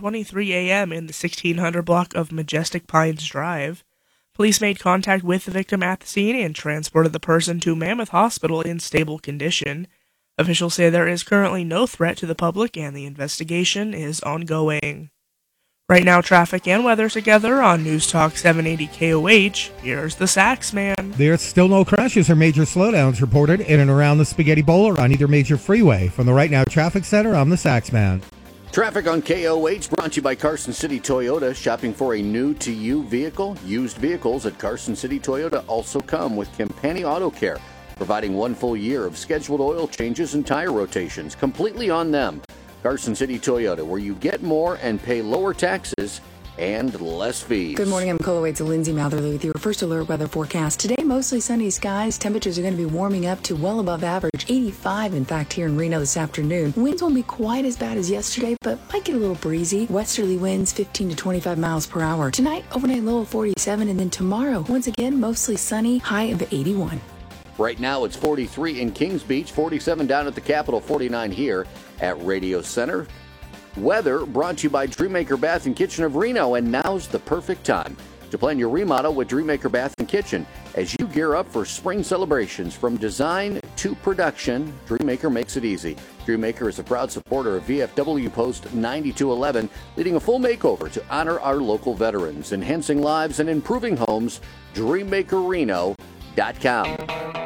11:23 a.m. in the 1600 block of Majestic Pines Drive. Police made contact with the victim at the scene and transported the person to Mammoth Hospital in stable condition. Officials say there is currently no threat to the public and the investigation is ongoing. Right now, traffic and weather together on News Talk 780 KOH. Here's the Sax Man. There's still no crashes or major slowdowns reported in and around the Spaghetti Bowl or on either major freeway. From the Right Now Traffic Center, I'm the Sax Man. Traffic on KOH brought to you by Carson City Toyota. Shopping for a new-to-you vehicle? Used vehicles at Carson City Toyota also come with Campani Auto Care, providing 1 full year of scheduled oil changes and tire rotations completely on them. Carson City Toyota, where you get more and pay lower taxes and less fees. Good morning, I'm KOH's Lindsay Matherly with your first alert weather forecast. Today, mostly sunny skies. Temperatures are going to be warming up to well above average, 85 in fact here in Reno this afternoon. Winds won't be quite as bad as yesterday, but might get a little breezy. Westerly winds 15 to 25 miles per hour. Tonight, overnight low of 47, and then tomorrow, once again, mostly sunny, high of 81. Right now, it's 43 in Kings Beach, 47 down at the Capitol, 49 here at Radio Center. Weather brought to you by Dreammaker Bath and Kitchen of Reno, and now's the perfect time to plan your remodel with Dreammaker Bath and Kitchen. As you gear up for spring celebrations, from design to production, Dreammaker makes it easy. Dreammaker is a proud supporter of VFW Post 9211, leading a full makeover to honor our local veterans, enhancing lives and improving homes. DreammakerReno.com.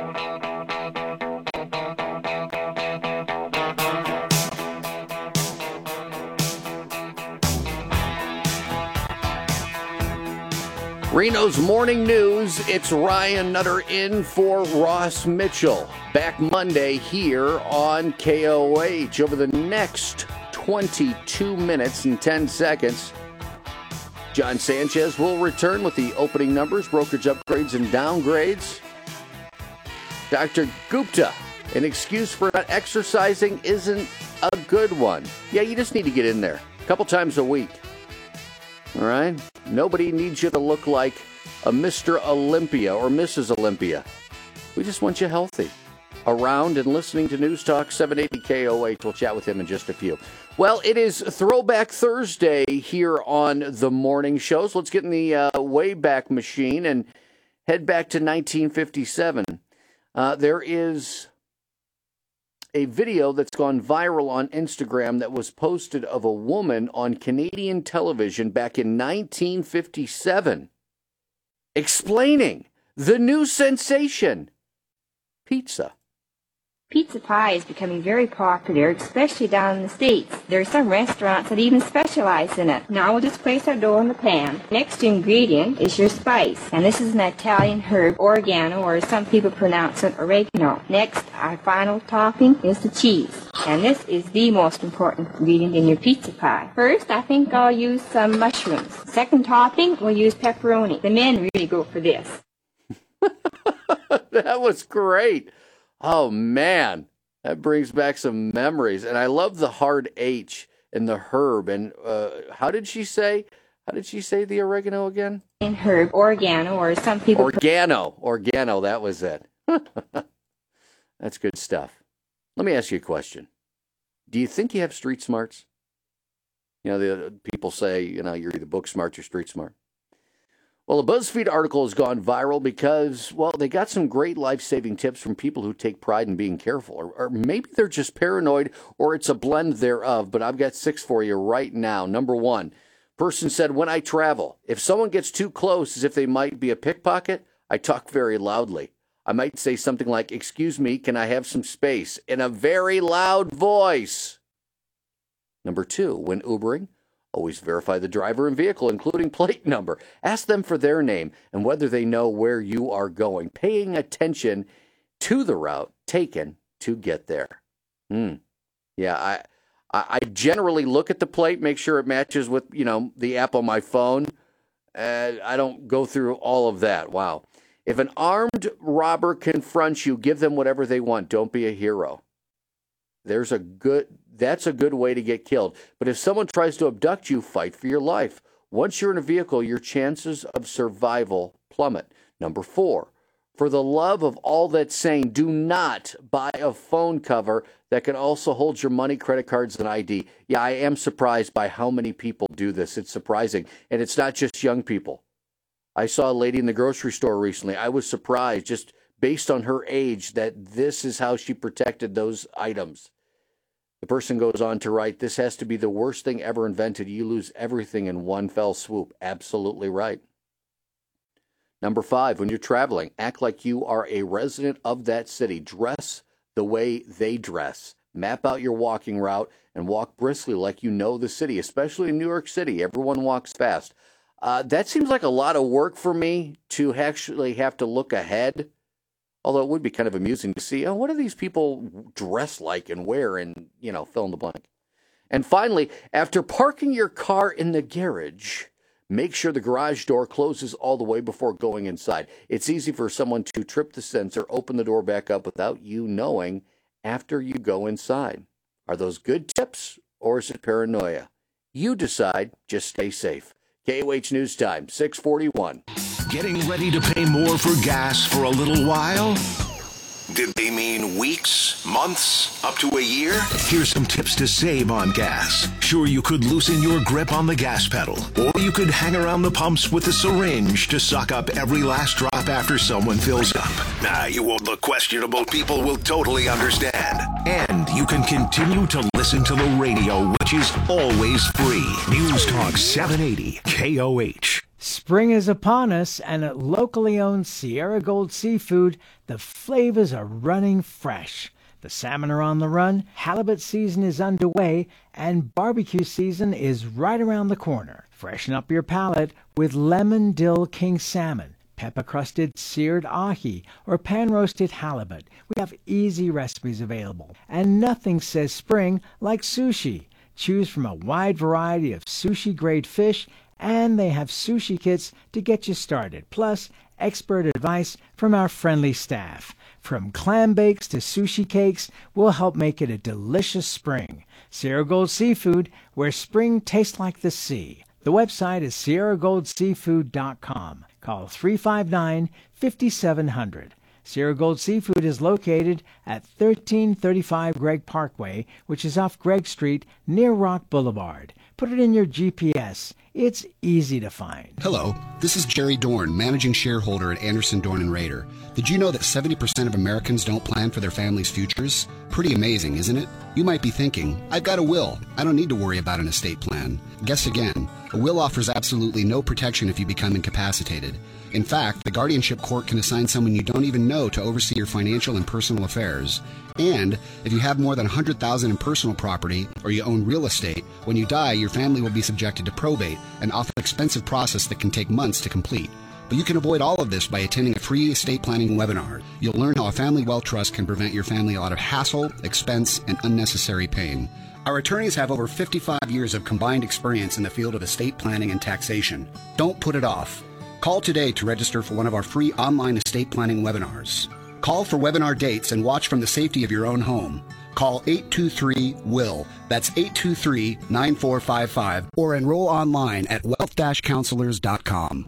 Reno's Morning News, it's Ryan Nutter in for Ross Mitchell. Back Monday here on KOH. Over the next 22 minutes and 10 seconds, John Sanchez will return with the opening numbers, brokerage upgrades and downgrades. Dr. Gupta, an excuse for not exercising isn't a good one. Yeah, you just need to get in there a couple times a week. All right? Nobody needs you to look like a Mr. Olympia or Mrs. Olympia. We just want you healthy. Around and listening to News Talk 780 KOH. We'll chat with him in just a few. Well, it is Throwback Thursday here on the morning shows. Let's get in the Wayback Machine and head back to 1957. There is a video that's gone viral on Instagram that was posted of a woman on Canadian television back in 1957 explaining the new sensation, pizza. Pizza pie is becoming very popular, especially down in the States. There are some restaurants that even specialize in it. Now we'll just place our dough in the pan. Next ingredient is your spice, and this is an Italian herb, oregano, or some people pronounce it oregano. Next, our final topping is the cheese, and this is the most important ingredient in your pizza pie. First, I think I'll use some mushrooms. Second topping, we'll use pepperoni. The men really go for this. That was great. Oh, man, that brings back some memories. And I love the hard H and the herb. And how did she say the oregano again? In herb, oregano, or some people... Organo, that was it. That's good stuff. Let me ask you a question. Do you think you have street smarts? You know, the people say, you're either book smart or street smart. Well, a BuzzFeed article has gone viral because, they got some great life-saving tips from people who take pride in being careful. Or maybe they're just paranoid, or it's a blend thereof. But I've got 6 for you right now. Number 1, person said, when I travel, if someone gets too close as if they might be a pickpocket, I talk very loudly. I might say something like, "Excuse me, can I have some space?" in a very loud voice. Number 2, when Ubering, always verify the driver and vehicle, including plate number. Ask them for their name and whether they know where you are going, paying attention to the route taken to get there. Yeah, I generally look at the plate, make sure it matches with, the app on my phone. I don't go through all of that. Wow. If an armed robber confronts you, give them whatever they want. Don't be a hero. That's a good way to get killed. But if someone tries to abduct you, fight for your life. Once you're in a vehicle, your chances of survival plummet. Number 4, For the love of all that's sane, do not buy a phone cover that can also hold your money, credit cards, and ID. Yeah, I am surprised by how many people do this. It's surprising. And it's not just young people. I saw a lady in the grocery store recently. I was surprised, just based on her age, that this is how she protected those items. The person goes on to write, this has to be the worst thing ever invented. You lose everything in one fell swoop. Absolutely right. Number 5, when you're traveling, act like you are a resident of that city. Dress the way they dress. Map out your walking route and walk briskly like you know the city, especially in New York City. Everyone walks fast. That seems like a lot of work for me to actually have to look ahead. Although it would be kind of amusing to see, what do these people dress like and wear and, fill in the blank. And finally, after parking your car in the garage, make sure the garage door closes all the way before going inside. It's easy for someone to trip the sensor, open the door back up without you knowing after you go inside. Are those good tips or is it paranoia? You decide, just stay safe. KOH News Time, 6:41. Getting ready to pay more for gas for a little while? Did they mean weeks, months, up to a year? Here's some tips to save on gas. Sure, you could loosen your grip on the gas pedal, or you could hang around the pumps with a syringe to suck up every last drop after someone fills up. You won't look questionable. People will totally understand. And you can continue to listen to the radio, which is always free. News Talk 780 KOH. Spring is upon us, and at locally owned Sierra Gold Seafood, the flavors are running fresh. The salmon are on the run, halibut season is underway, and barbecue season is right around the corner. Freshen up your palate with lemon dill king salmon, pepper-crusted seared ahi, or pan-roasted halibut. We have easy recipes available, and nothing says spring like sushi. Choose from a wide variety of sushi-grade fish, and they have sushi kits to get you started, plus expert advice from our friendly staff. From clam bakes to sushi cakes, we'll help make it a delicious spring. Sierra Gold Seafood, where spring tastes like the sea. The website is sierragoldseafood.com. Call 359-5700. Sierra Gold Seafood is located at 1335 Gregg Parkway, which is off Gregg Street near Rock Boulevard. Put it in your GPS. It's easy to find. Hello, this is Jerry Dorn, managing shareholder at Anderson, Dorn & Rader. Did you know that 70% of Americans don't plan for their family's futures? Pretty amazing, isn't it? You might be thinking, I've got a will. I don't need to worry about an estate plan. Guess again. A will offers absolutely no protection if you become incapacitated. In fact, the guardianship court can assign someone you don't even know to oversee your financial and personal affairs. And if you have more than $100,000 in personal property or you own real estate, when you die, your family will be subjected to probate, an often expensive process that can take months to complete. But you can avoid all of this by attending a free estate planning webinar. You'll learn how a family wealth trust can prevent your family a lot of hassle, expense, and unnecessary pain. Our attorneys have over 55 years of combined experience in the field of estate planning and taxation. Don't put it off. Call today to register for one of our free online estate planning webinars. Call for webinar dates and watch from the safety of your own home. Call 823-WILL. That's 823-9455. Or enroll online at wealth-counselors.com.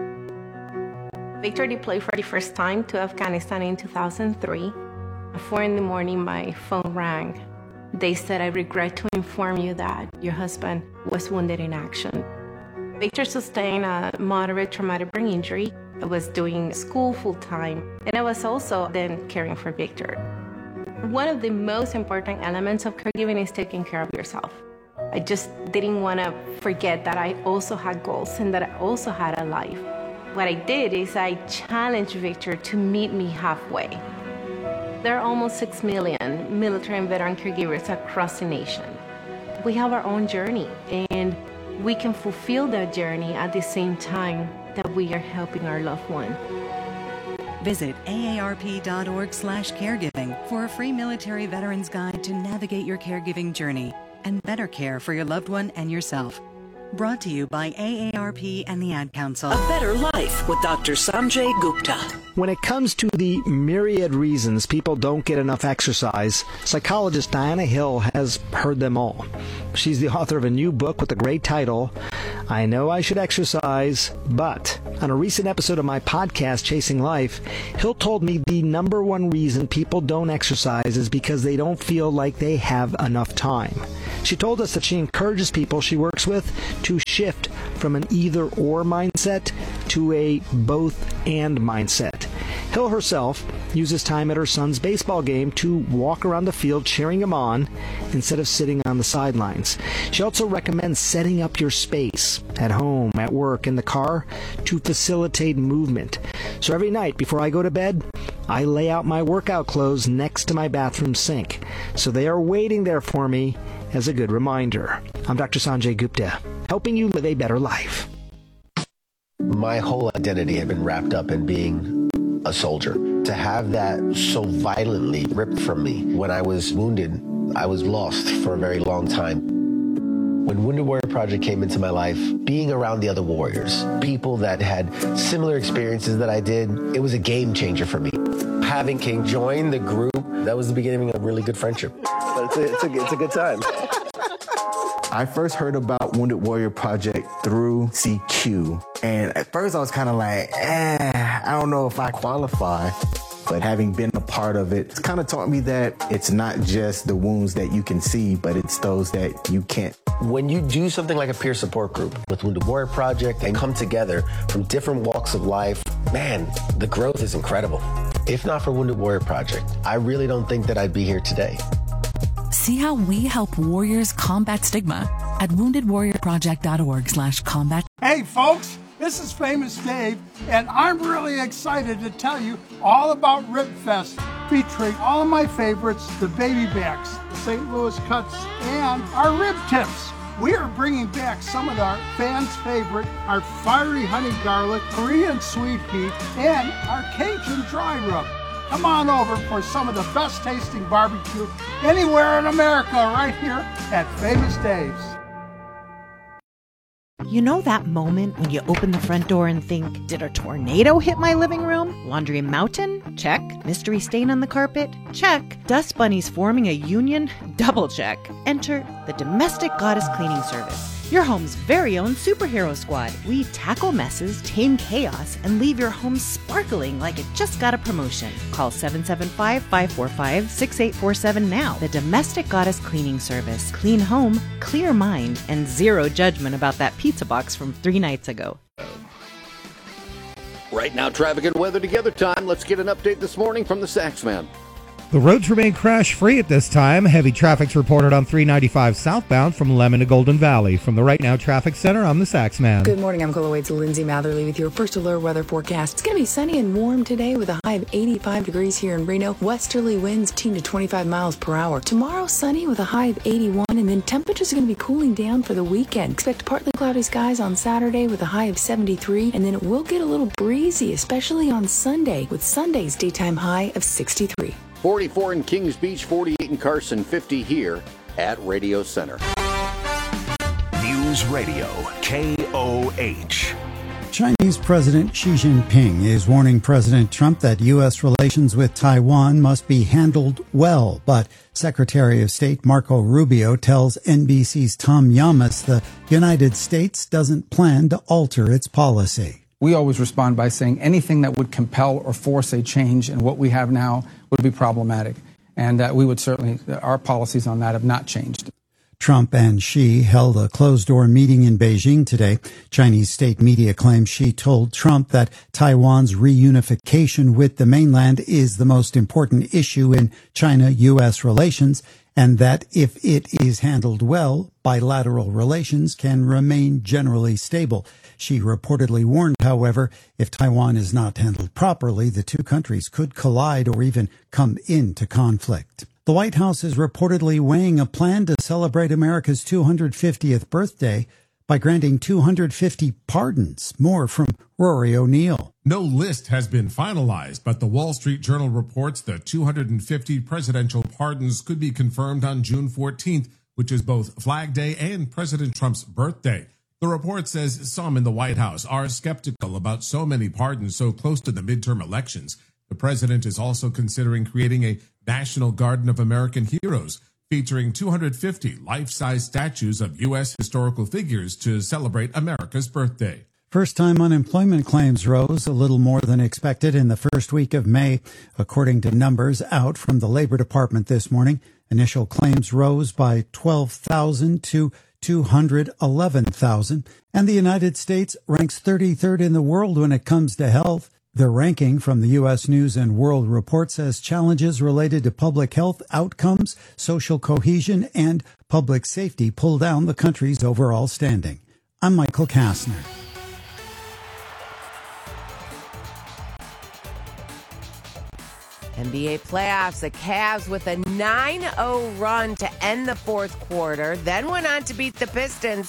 Victor deployed for the first time to Afghanistan in 2003. At 4 in the morning, my phone rang. They said, I regret to inform you that your husband was wounded in action. Victor sustained a moderate traumatic brain injury. I was doing school full-time, and I was also then caring for Victor. One of the most important elements of caregiving is taking care of yourself. I just didn't want to forget that I also had goals and that I also had a life. What I did is I challenged Victor to meet me halfway. There are almost 6 million military and veteran caregivers across the nation. We have our own journey, and we can fulfill that journey at the same time that we are helping our loved one. Visit aarp.org/caregiving for a free military veterans guide to navigate your caregiving journey and better care for your loved one and yourself. Brought to you by AARP and the Ad Council. A Better Life with Dr. Sanjay Gupta. When it comes to the myriad reasons people don't get enough exercise, psychologist Diana Hill has heard them all. She's the author of a new book with the great title, I Know I Should Exercise, But. On a recent episode of my podcast, Chasing Life, Hill told me the number one reason people don't exercise is because they don't feel like they have enough time. She told us that she encourages people she works with to shift from an either-or mindset to a both-and mindset. Hill herself uses time at her son's baseball game to walk around the field cheering him on instead of sitting on the sidelines. She also recommends setting up your space at home, at work, in the car to facilitate movement. So every night before I go to bed, I lay out my workout clothes next to my bathroom sink. So they are waiting there for me as a good reminder. I'm Dr. Sanjay Gupta, helping you live a better life. My whole identity had been wrapped up in being a soldier. To have that so violently ripped from me when I was wounded, I was lost for a very long time. When Wounded Warrior Project came into my life, being around the other warriors, people that had similar experiences that I did, it was a game changer for me. Having King join the group, that was the beginning of a really good friendship. But it's a good time. I first heard about Wounded Warrior Project through CQ. And at first I was kind of like, I don't know if I qualify. But having been a part of it, it's kind of taught me that it's not just the wounds that you can see, but it's those that you can't. When you do something like a peer support group with Wounded Warrior Project and come together from different walks of life, man, the growth is incredible. If not for Wounded Warrior Project, I really don't think that I'd be here today. See how we help warriors combat stigma at woundedwarriorproject.org/combat. Hey folks, this is Famous Dave, and I'm really excited to tell you all about RibFest, featuring all of my favorites, the baby backs, the St. Louis cuts, and our rib tips. We are bringing back some of our fans' favorite, our fiery honey garlic, Korean sweet heat, and our Cajun dry rub. Come on over for some of the best tasting barbecue anywhere in America right here at Famous Dave's. You know that moment when you open the front door and think, did a tornado hit my living room? Laundry mountain? Check. Mystery stain on the carpet? Check. Dust bunnies forming a union? Double check. Enter the Domestic Goddess Cleaning Service, your home's very own superhero squad. We tackle messes, tame chaos, and leave your home sparkling like it just got a promotion. Call 775-545-6847 now. The Domestic Goddess Cleaning Service. Clean home, clear mind, and zero judgment about that pizza box from 3 nights ago. Right now, traffic and weather together time. Let's get an update this morning from the Saxman. The roads remain crash-free at this time. Heavy traffic's reported on 395 southbound from Lemon to Golden Valley. From the Right Now Traffic Center, I'm the Saxman. Good morning. I'm Cola Wade's Lindsay Matherly with your first alert weather forecast. It's going to be sunny and warm today with a high of 85 degrees here in Reno. Westerly winds 10 to 25 miles per hour. Tomorrow, sunny with a high of 81, and then temperatures are going to be cooling down for the weekend. Expect partly cloudy skies on Saturday with a high of 73, and then it will get a little breezy, especially on Sunday, with Sunday's daytime high of 63. 44 in Kings Beach, 48 in Carson, 50 here at Radio Center. News Radio, KOH. Chinese President Xi Jinping is warning President Trump that U.S. relations with Taiwan must be handled well. But Secretary of State Marco Rubio tells NBC's Tom Llamas the United States doesn't plan to alter its policy. We always respond by saying anything that would compel or force a change in what we have now would be problematic. And we would certainly, our policies on that have not changed. Trump and Xi held a closed-door meeting in Beijing today. Chinese state media claims Xi told Trump that Taiwan's reunification with the mainland is the most important issue in China-U.S. relations, and that if it is handled well, bilateral relations can remain generally stable. Xi reportedly warned, however, if Taiwan is not handled properly, the two countries could collide or even come into conflict. The White House is reportedly weighing a plan to celebrate America's 250th birthday by granting 250 pardons. More from Rory O'Neill. No list has been finalized, but the Wall Street Journal reports the 250 presidential pardons could be confirmed on June 14th, which is both Flag Day and President Trump's birthday. The report says some in the White House are skeptical about so many pardons so close to the midterm elections. The president is also considering creating a National Garden of American Heroes, featuring 250 life-size statues of U.S. historical figures to celebrate America's birthday. First-time unemployment claims rose a little more than expected in the first week of May, according to numbers out from the Labor Department this morning. Initial claims rose by 12,000 to 211,000, and the United States ranks 33rd in the world when it comes to health. The ranking from the U.S. News and World Report says challenges related to public health outcomes, social cohesion, and public safety pull down the country's overall standing. I'm Michael Kastner. NBA playoffs, the Cavs with a 9-0 run to end the fourth quarter, then went on to beat the Pistons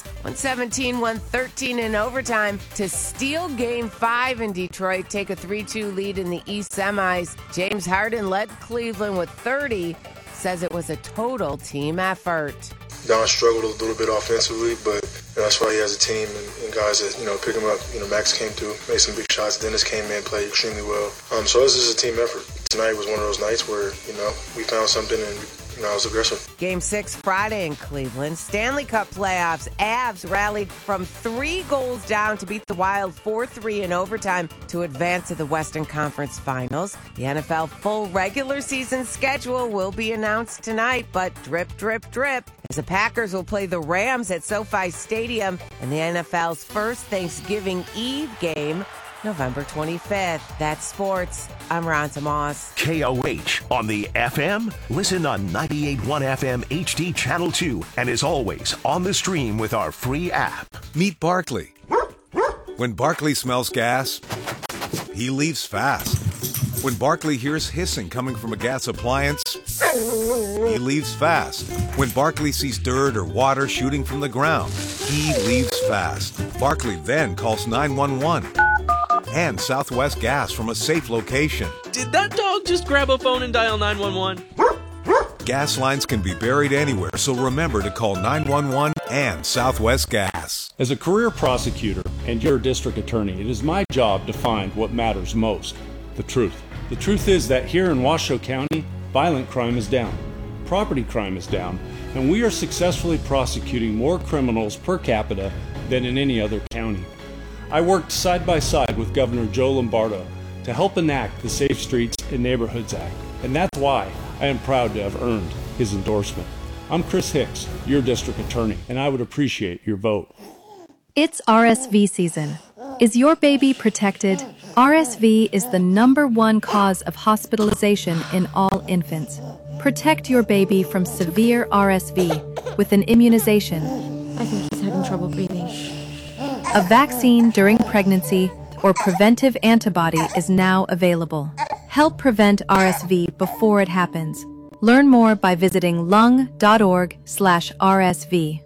117-113 in overtime to steal Game 5 in Detroit, take a 3-2 lead in the East semis. James Harden led Cleveland with 30, says it was a total team effort. Don struggled a little bit offensively, but that's why he has a team and guys that, pick him up. Max came through, made some big shots. Dennis came in, played extremely well. So this is a team effort. Tonight was one of those nights where, we found something and, I was aggressive. Game 6 Friday in Cleveland. Stanley Cup playoffs. Avs rallied from 3 goals down to beat the Wild 4-3 in overtime to advance to the Western Conference Finals. The NFL full regular season schedule will be announced tonight, but drip, drip, drip, as the Packers will play the Rams at SoFi Stadium in the NFL's first Thanksgiving Eve game, November 25th. That's sports. I'm Ron Tomas. KOH on the FM. Listen on 98.1 FM HD Channel 2. And as always, on the stream with our free app. Meet Barkley. When Barkley smells gas, he leaves fast. When Barkley hears hissing coming from a gas appliance, he leaves fast. When Barkley sees dirt or water shooting from the ground, he leaves fast. Barkley then calls 911. And Southwest Gas from a safe location. Did that dog just grab a phone and dial 911? Gas lines can be buried anywhere, so remember to call 911 and Southwest Gas. As a career prosecutor and your district attorney, it is my job to find what matters most, the truth. The truth is that here in Washoe County, violent crime is down, property crime is down, and we are successfully prosecuting more criminals per capita than in any other county. I worked side by side with Governor Joe Lombardo to help enact the Safe Streets and Neighborhoods Act, and that's why I am proud to have earned his endorsement. I'm Chris Hicks, your district attorney, and I would appreciate your vote. It's RSV season. Is your baby protected? RSV is the #1 cause of hospitalization in all infants. Protect your baby from severe RSV with an immunization. I think he's having trouble breathing. A vaccine during pregnancy or preventive antibody is now available. Help prevent RSV before it happens. Learn more by visiting lung.org/RSV.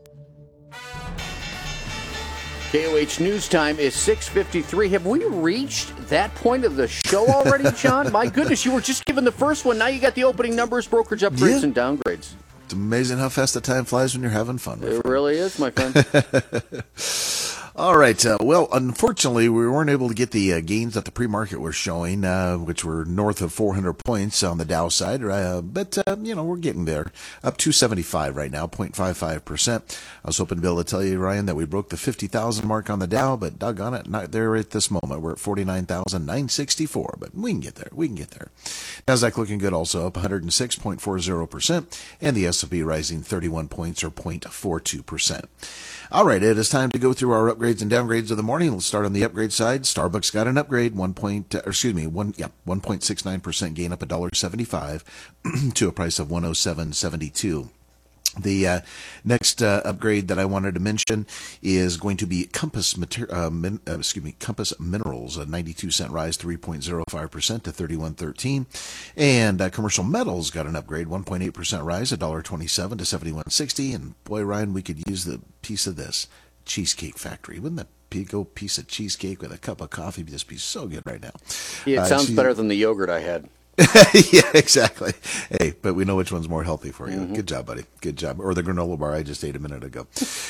KOH News Time is 6:53. Have we reached that point of the show already, John? My goodness, you were just given the first one. Now you got the opening numbers, brokerage upgrades, and downgrades. It's amazing how fast the time flies when you're having fun. It really is, my friend. All right. Well, unfortunately, we weren't able to get the gains that the pre-market was showing, which were north of 400 points on the Dow side. But we're getting there. Up 275 right now, 0.55%. I was hoping to be able to tell you, Ryan, that we broke the 50,000 mark on the Dow, but doggone it, not there at this moment. We're at 49,964, but we can get there. Nasdaq looking good also, up 106.40%, and the S&P rising 31 points or 0.42%. All right, it is time to go through our upgrades and downgrades of the morning. Let's start on the upgrade side. Starbucks got an upgrade, 1.69% gain, up $1.75 to a price of $107.72. The next upgrade that I wanted to mention is going to be Compass Minerals, a 92-cent rise, 3.05% to $31.13. And Commercial Metals got an upgrade, 1.8% rise, $1.27 to $71.60. And boy, Ryan, we could use the piece of this Cheesecake Factory. Wouldn't that piece of cheesecake with a cup of coffee just be so good right now? Yeah, it sounds better than the yogurt I had. Yeah, exactly. Hey, but we know which one's more healthy for you. Good job, buddy. Good job. Or the granola bar I just ate a minute ago.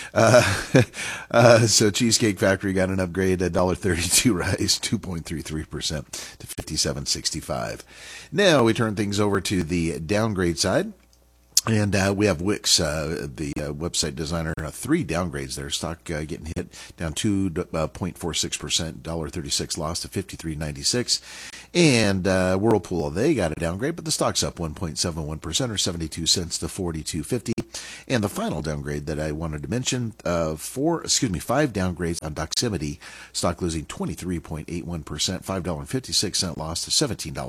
So Cheesecake Factory got an upgrade, $1.32 rise, 2.33% to $57.65. Now we turn things over to the downgrade side. And we have Wix, the website designer, 3 downgrades there. Stock getting hit down 2.46%, $1.36 loss to $53.96. And Whirlpool, they got a downgrade, but the stock's up 1.71% or 72 cents to $42.50. And the final downgrade that I wanted to mention, 5 downgrades on Doximity. Stock losing 23.81%, $5.56 loss to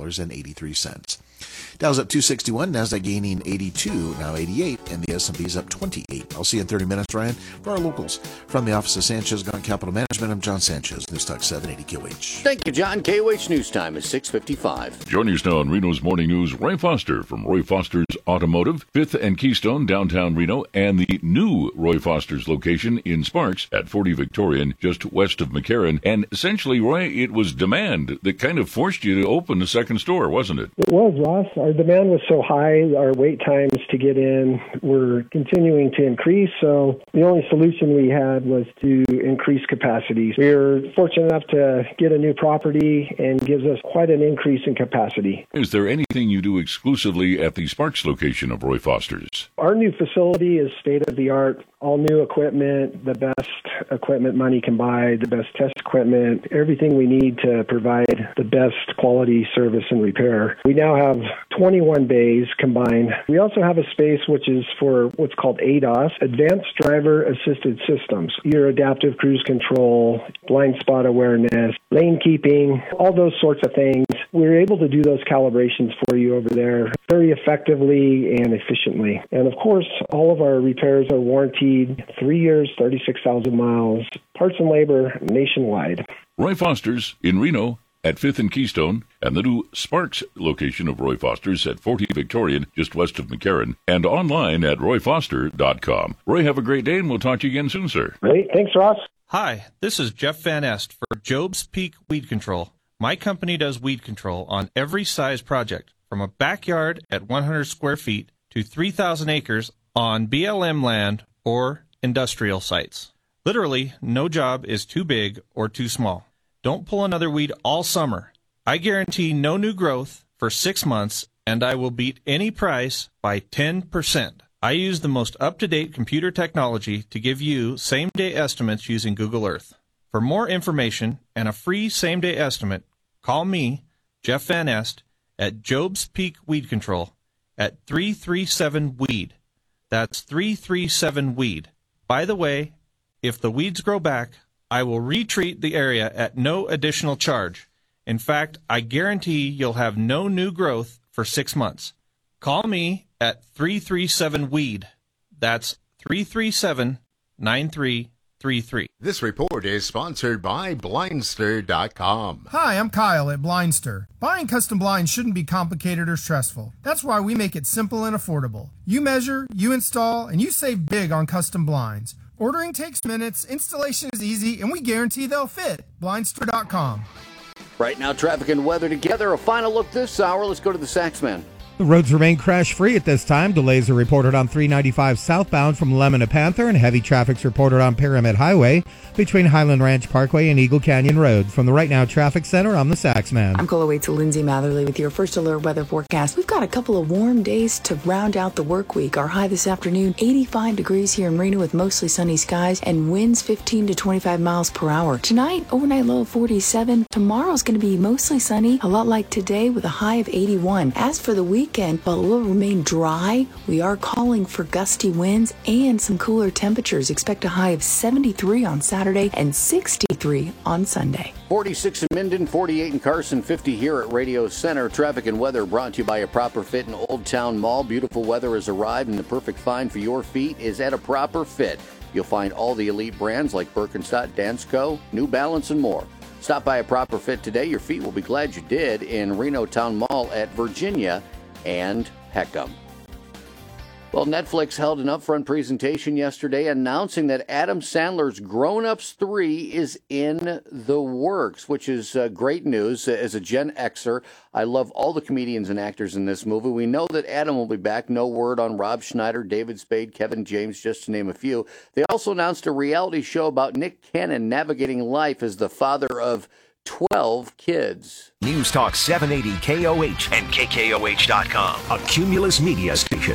$17.83. Dow's up 261, NASDAQ gaining 82, now 88, and the S&P's up 28. I'll see you in 30 minutes, Ryan, for our locals. From the office of Sanchez Gaunt Capital Management, I'm John Sanchez, News Talk 780 QH. Thank you, John. QH News Time is 6:55. Joining us now on Reno's Morning News, Roy Foster from Roy Foster's Automotive, 5th and Keystone, downtown Reno, and the new Roy Foster's location in Sparks at 40 Victorian, just west of McCarran. And essentially, Roy, it was demand that kind of forced you to open a second store, wasn't it? It was, Ross. Our demand was so high, our wait times to get in were continuing to increase, so the only solution we had was to increase capacity. We were fortunate enough to get a new property and gives us quite an increase in capacity. Is there anything you do exclusively at the Sparks location of Roy Foster's? Our new facility is state-of-the-art, all new equipment, the best equipment money can buy, the best test equipment, everything we need to provide the best quality service and repair. We now have 21 bays combined. We also have a space which is for what's called ADAS, Advanced Driver Assisted Systems. Your adaptive cruise control, blind spot awareness, lane keeping, all those sorts of things. We're able to do those calibrations for you over there very effectively and efficiently. And of course, all of our repairs are warranted 3 years, 36,000 miles, parts and labor nationwide. Roy Foster's in Reno at 5th and Keystone, and the new Sparks location of Roy Foster's at 40 Victorian, just west of McCarran, and online at royfoster.com. Roy, have a great day, and we'll talk to you again soon, sir. Great. Thanks, Ross. Hi, this is Jeff Van Est for Job's Peak Weed Control. My company does weed control on every size project, from a backyard at 100 square feet to 3,000 acres on BLM land or industrial sites. Literally, no job is too big or too small. Don't pull another weed all summer. I guarantee no new growth for 6 months, and I will beat any price by 10%. I use the most up-to-date computer technology to give you same-day estimates using Google Earth. For more information and a free same-day estimate, call me, Jeff Van Est, at Job's Peak Weed Control at 337-WEED. That's 337-WEED. By the way, if the weeds grow back, I will retreat the area at no additional charge. In fact, I guarantee you'll have no new growth for 6 months. Call me at 337-WEED. That's 337-9333. This report is sponsored by Blindster.com. Hi, I'm Kyle at Blindster. Buying custom blinds shouldn't be complicated or stressful. That's why we make it simple and affordable. You measure, you install, and you save big on custom blinds. Ordering takes minutes, installation is easy, and we guarantee they'll fit. Blindster.com. Right now, traffic and weather together. A final look this hour. Let's go to the Saxman. The roads remain crash-free at this time. Delays are reported on 395 southbound from Lemon to Panther, and heavy traffic's reported on Pyramid Highway between Highland Ranch Parkway and Eagle Canyon Road. From the Right Now Traffic Center, I'm the Saxman. I'm Cola Waits to Lindsay Matherly with your first alert weather forecast. We've got a couple of warm days to round out the work week. Our high this afternoon, 85 degrees here in Reno with mostly sunny skies and winds 15 to 25 miles per hour. Tonight, overnight low of 47. Tomorrow's going to be mostly sunny, a lot like today with a high of 81. As for the weekend, while it will remain dry, we are calling for gusty winds and some cooler temperatures. Expect a high of 73 on Saturday and 63 on Sunday. 46 in Minden, 48 in Carson, 50 here at Radio Center. Traffic and weather brought to you by A Proper Fit in Old Town Mall. Beautiful weather has arrived, and the perfect find for your feet is at A Proper Fit. You'll find all the elite brands like Birkenstock, Dansko, New Balance, and more. Stop by A Proper Fit today. Your feet will be glad you did in Reno Town Mall at Virginia and Heckham. Well, Netflix held an upfront presentation yesterday announcing that Adam Sandler's Grown Ups 3 is in the works, which is great news. As a Gen Xer, I love all the comedians and actors in this movie. We know that Adam will be back. No word on Rob Schneider, David Spade, Kevin James, just to name a few. They also announced a reality show about Nick Cannon navigating life as the father of 12 kids. News Talk 780 KOH and KKOH.com, a Cumulus media station.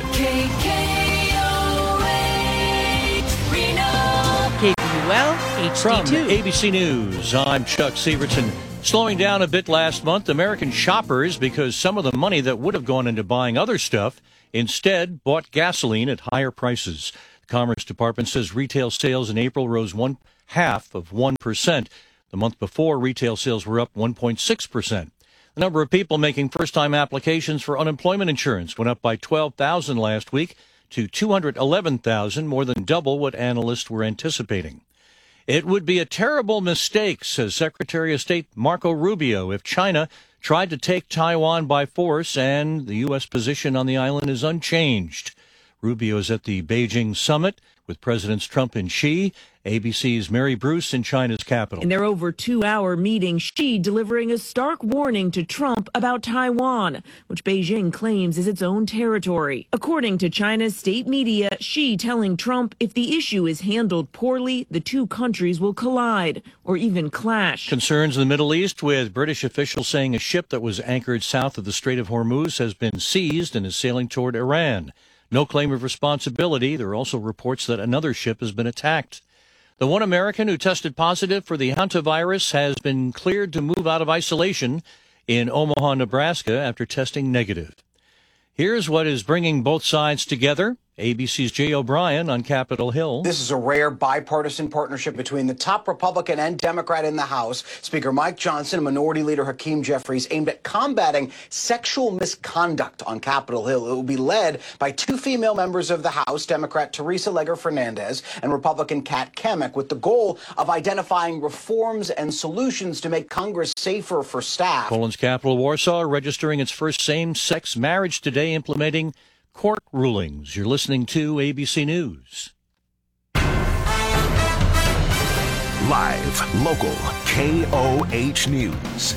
KQL HD2. From ABC News, I'm Chuck Severson. Slowing down a bit last month, American shoppers, because some of the money that would have gone into buying other stuff instead bought gasoline at higher prices. The Commerce Department says retail sales in April rose 0.5%. The month before, retail sales were up 1.6%. The number of people making first-time applications for unemployment insurance went up by 12,000 last week to 211,000, more than double what analysts were anticipating. It would be a terrible mistake, says Secretary of State Marco Rubio, if China tried to take Taiwan by force, and the U.S. position on the island is unchanged. Rubio is at the Beijing summit with Presidents Trump and Xi. ABC's Mary Bruce in China's capital. In their over 2-hour meeting, Xi delivering a stark warning to Trump about Taiwan, which Beijing claims is its own territory. According to China's state media, Xi telling Trump if the issue is handled poorly, the two countries will collide or even clash. Concerns in the Middle East, with British officials saying a ship that was anchored south of the Strait of Hormuz has been seized and is sailing toward Iran. No claim of responsibility. There are also reports that another ship has been attacked. The one American who tested positive for the hantavirus has been cleared to move out of isolation in Omaha, Nebraska, after testing negative. Here's what is bringing both sides together. ABC's Jay O'Brien on Capitol Hill. This is a rare bipartisan partnership between the top Republican and Democrat in the House, Speaker Mike Johnson and Minority Leader Hakeem Jeffries, aimed at combating sexual misconduct on Capitol Hill. It will be led by two female members of the House, Democrat Teresa Legger Fernandez and Republican Kat Kemick, with the goal of identifying reforms and solutions to make Congress safer for staff. Poland's capital, Warsaw, registering its first same-sex marriage today, implementing court rulings. You're listening to ABC News. Live, local, KOH News.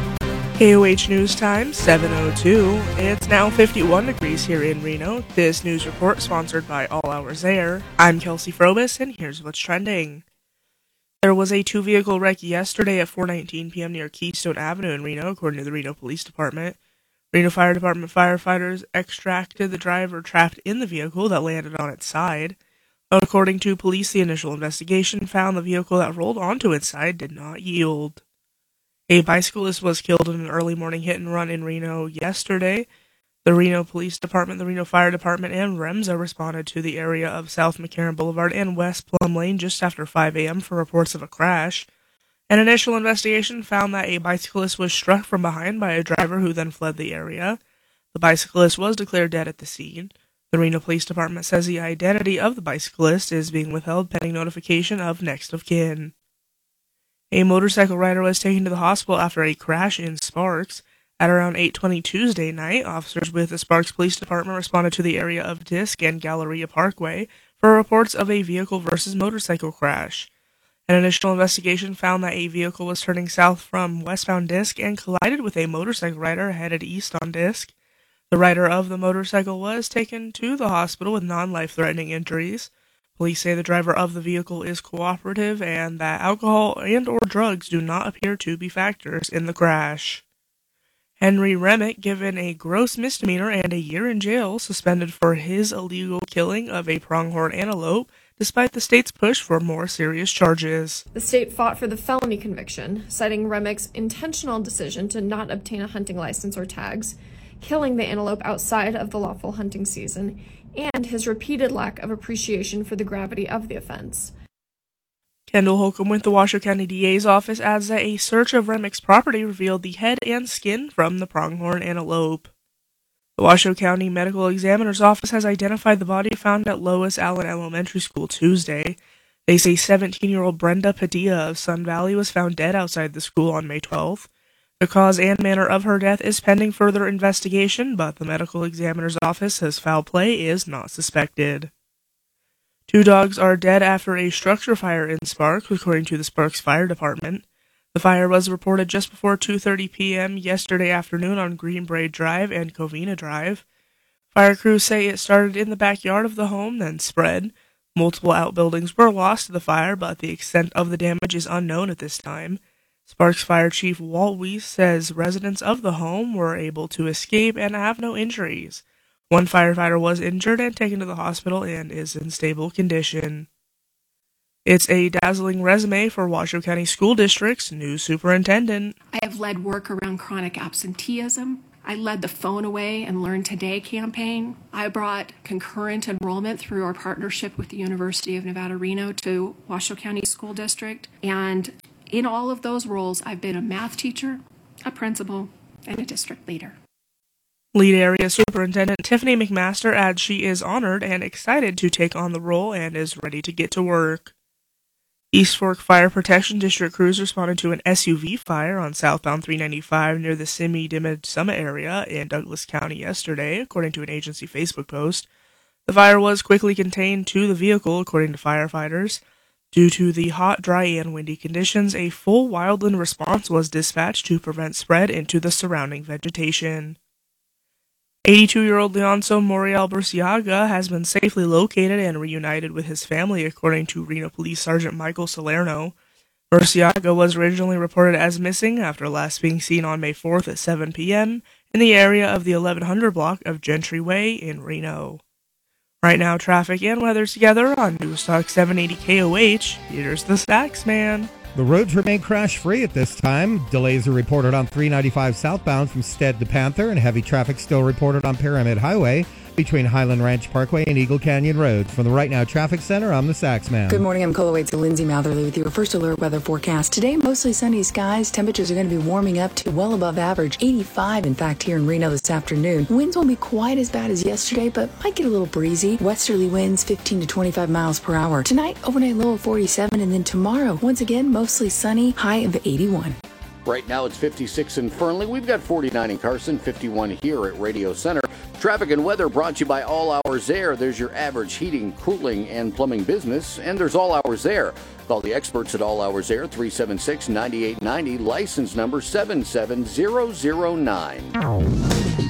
KOH News Time, 7:02. It's now 51 degrees here in Reno. This news report sponsored by All Hours Air. I'm Kelsey Frobis, and here's what's trending. There was a two-vehicle wreck yesterday at 4:19 p.m. near Keystone Avenue in Reno, according to the Reno Police Department. Reno Fire Department firefighters extracted the driver trapped in the vehicle that landed on its side. According to police, the initial investigation found the vehicle that rolled onto its side did not yield. A bicyclist was killed in an early morning hit and run in Reno yesterday. The Reno Police Department, the Reno Fire Department, and REMSA responded to the area of South McCarran Boulevard and West Plum Lane just after 5 a.m. for reports of a crash. An initial investigation found that a bicyclist was struck from behind by a driver who then fled the area. The bicyclist was declared dead at the scene. The Reno Police Department says the identity of the bicyclist is being withheld pending notification of next of kin. A motorcycle rider was taken to the hospital after a crash in Sparks. At around 8:20 Tuesday night, officers with the Sparks Police Department responded to the area of Disk and Galleria Parkway for reports of a vehicle versus motorcycle crash. An initial investigation found that a vehicle was turning south from westbound Disk and collided with a motorcycle rider headed east on Disk. The rider of the motorcycle was taken to the hospital with non-life-threatening injuries. Police say the driver of the vehicle is cooperative and that alcohol and/or drugs do not appear to be factors in the crash. Henry Remick given a gross misdemeanor and a year in jail, suspended for his illegal killing of a pronghorn antelope, despite the state's push for more serious charges. The state fought for the felony conviction, citing Remick's intentional decision to not obtain a hunting license or tags, killing the antelope outside of the lawful hunting season, and his repeated lack of appreciation for the gravity of the offense. Kendall Holcomb with the Washoe County DA's office adds that a search of Remick's property revealed the head and skin from the pronghorn antelope. The Washoe County Medical Examiner's Office has identified the body found at Lois Allen Elementary School Tuesday. They say 17-year-old Brenda Padilla of Sun Valley was found dead outside the school on May 12th. The cause and manner of her death is pending further investigation, but the medical examiner's office says foul play is not suspected. 2 dogs are dead after a structure fire in Sparks, according to the Sparks Fire Department. The fire was reported just before 2:30 p.m. yesterday afternoon on Green Brae Drive and Covina Drive. Fire crews say it started in the backyard of the home, then spread. Multiple outbuildings were lost to the fire, but the extent of the damage is unknown at this time. Sparks Fire Chief Walt Weiss says residents of the home were able to escape and have no injuries. 1 firefighter was injured and taken to the hospital and is in stable condition. It's a dazzling resume for Washoe County School District's new superintendent. I have led work around chronic absenteeism. I led the Phone Away and Learn Today campaign. I brought concurrent enrollment through our partnership with the University of Nevada, Reno to Washoe County School District. And in all of those roles, I've been a math teacher, a principal, and a district leader. Lead Area Superintendent Tiffany McMaster adds she is honored and excited to take on the role and is ready to get to work. East Fork Fire Protection District crews responded to an SUV fire on southbound 395 near the Simi-Dimid Summit area in Douglas County yesterday, according to an agency Facebook post. The fire was quickly contained to the vehicle, according to firefighters. Due to the hot, dry, and windy conditions, a full wildland response was dispatched to prevent spread into the surrounding vegetation. 82-year-old Leonso Moriel Burciaga has been safely located and reunited with his family, according to Reno Police Sergeant Michael Salerno. Burciaga was originally reported as missing after last being seen on May 4th at 7 p.m. in the area of the 1100 block of Gentry Way in Reno. Right now, traffic and weather together on News Talk 780 KOH. Here's the Stacks Man. The roads remain crash-free at this time. Delays are reported on 395 southbound from Stead to Panther, and heavy traffic still reported on Pyramid Highway between Highland Ranch Parkway and Eagle Canyon Road. From the Right Now Traffic Center, I'm the Saxman. Good morning, I'm Coloway's Lindsay Matherly with your first alert weather forecast. Today, mostly sunny skies. Temperatures are going to be warming up to well above average, 85 in fact here in Reno this afternoon. Winds won't be quite as bad as yesterday, but might get a little breezy. Westerly winds 15 to 25 miles per hour. Tonight, overnight low of 47, and then tomorrow, once again, mostly sunny, high of 81. Right now it's 56 in Fernley. We've got 49 in Carson, 51 here at Radio Center. Traffic and weather brought to you by All Hours Air. There's your average heating, cooling, and plumbing business, and there's All Hours Air. Call the experts at All Hours Air, 376-9890, license number 77009.